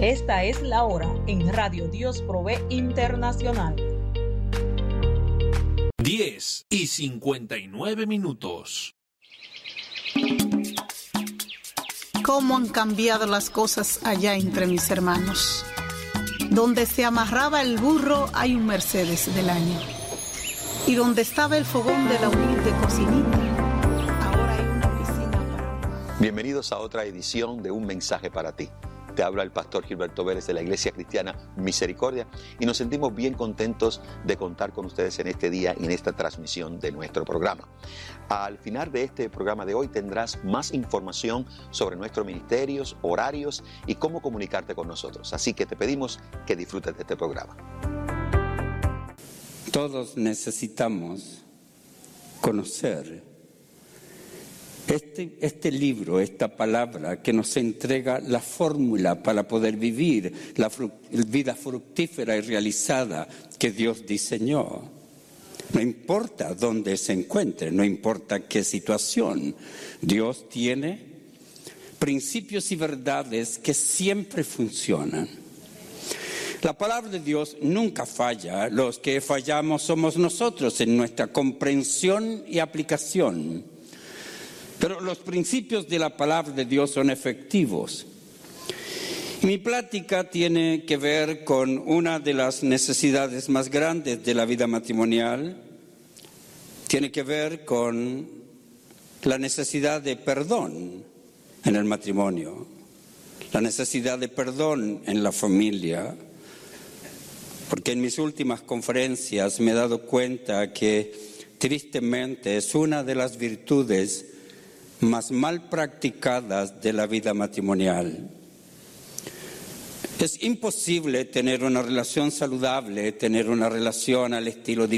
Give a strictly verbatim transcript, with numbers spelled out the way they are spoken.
Esta es la hora en Radio Dios Provee Internacional. diez y cincuenta y nueve minutos. ¿Cómo han cambiado las cosas allá entre mis hermanos? Donde se amarraba el burro hay un Mercedes del año. Y donde estaba el fogón de la humilde cocinita, ahora hay una piscina para... Bienvenidos a otra edición de Un Mensaje para Ti. Te habla el pastor Gilberto Vélez de la Iglesia Cristiana Misericordia y nos sentimos bien contentos de contar con ustedes en este día y en esta transmisión de nuestro programa. Al final de este programa de hoy tendrás más información sobre nuestros ministerios, horarios y cómo comunicarte con nosotros. Así que te pedimos que disfrutes de este programa. Todos necesitamos conocer Este, este libro, esta palabra que nos entrega la fórmula para poder vivir la fru- vida fructífera y realizada que Dios diseñó. No importa dónde se encuentre, no importa qué situación, Dios tiene principios y verdades que siempre funcionan. La palabra de Dios nunca falla, los que fallamos somos nosotros en nuestra comprensión y aplicación. Pero los principios de la palabra de Dios son efectivos. Mi plática tiene que ver con una de las necesidades más grandes de la vida matrimonial. Tiene que ver con la necesidad de perdón en el matrimonio, la necesidad de perdón en la familia. Porque en mis últimas conferencias me he dado cuenta que tristemente es una de las virtudes más mal practicadas de la vida matrimonial. Es imposible tener una relación saludable, tener una relación al estilo divino.